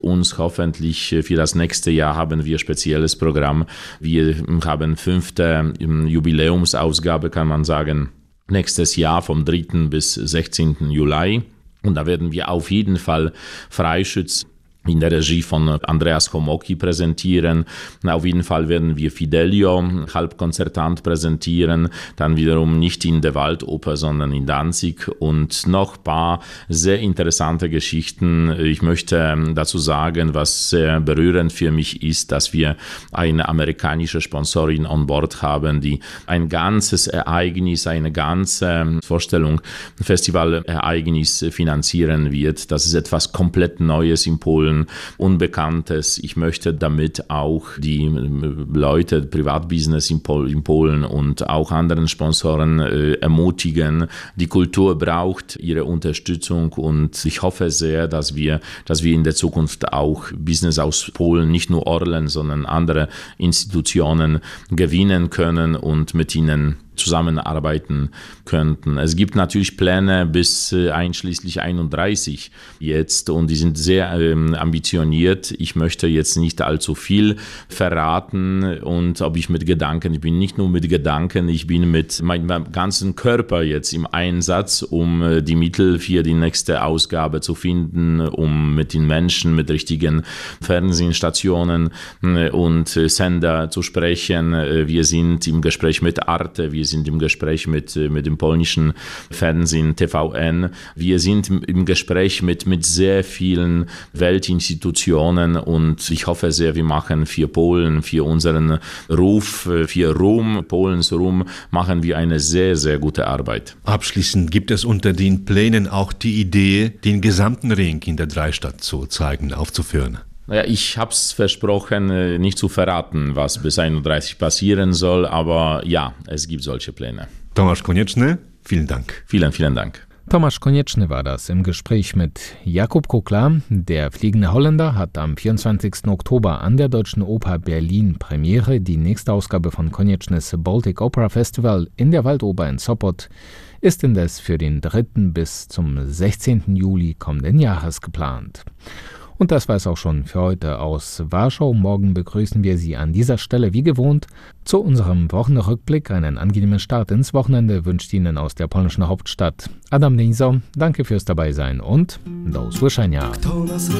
Uns hoffentlich für das nächste Jahr haben wir ein spezielles Programm. Wir haben 5. Jubiläumsausgabe, kann man sagen, nächstes Jahr vom 3. bis 16. Juli. Und da werden wir auf jeden Fall Freischütz in der Regie von Andreas Homoki präsentieren. Auf jeden Fall werden wir Fidelio halbkonzertant präsentieren, dann wiederum nicht in der Waldoper, sondern in Danzig und noch ein paar sehr interessante Geschichten. Ich möchte dazu sagen, was sehr berührend für mich ist, dass wir eine amerikanische Sponsorin on Board haben, die ein ganzes Ereignis, eine ganze Vorstellung, Festivalereignis finanzieren wird. Das ist etwas komplett Neues in Polen, Unbekanntes. Ich möchte damit auch die Leute, Privatbusiness in Polen und auch anderen Sponsoren ermutigen. Die Kultur braucht ihre Unterstützung und ich hoffe sehr, dass wir in der Zukunft auch Business aus Polen, nicht nur Orlen, sondern andere Institutionen gewinnen können und mit ihnen zusammenarbeiten könnten. Es gibt natürlich Pläne bis einschließlich 31 jetzt und die sind sehr ambitioniert. Ich möchte jetzt nicht allzu viel verraten und ob ich bin nicht nur mit Gedanken, ich bin mit meinem ganzen Körper jetzt im Einsatz, um die Mittel für die nächste Ausgabe zu finden, um mit den Menschen, mit richtigen Fernsehstationen und Sender zu sprechen. Wir sind im Gespräch mit Arte, wir sind im Gespräch mit dem polnischen Fernsehen TVN. Wir sind im Gespräch mit sehr vielen Weltinstitutionen und ich hoffe sehr, wir machen für Polen, für unseren Ruf, für Ruhm, Polens Ruhm, machen wir eine sehr, sehr gute Arbeit. Abschließend gibt es unter den Plänen auch die Idee, den gesamten Ring in der Dreistadt zu zeigen, aufzuführen. Naja, ich habe es versprochen, nicht zu verraten, was bis 31 passieren soll, aber ja, es gibt solche Pläne. Tomasz Konieczny, vielen Dank. Vielen, vielen Dank. Tomasz Konieczny war das im Gespräch mit Jakub Kukla. Der fliegende Holländer hat am 24. Oktober an der Deutschen Oper Berlin Premiere. Die nächste Ausgabe von Koniecznys Baltic Opera Festival in der Waldoper in Sopot ist indes für den 3. bis zum 16. Juli kommenden Jahres geplant. Und das war es auch schon für heute aus Warschau. Morgen begrüßen wir Sie an dieser Stelle wie gewohnt zu unserem Wochenrückblick. Einen angenehmen Start ins Wochenende wünscht Ihnen aus der polnischen Hauptstadt Adam Nieser. Danke fürs Dabeisein und do usłyszenia.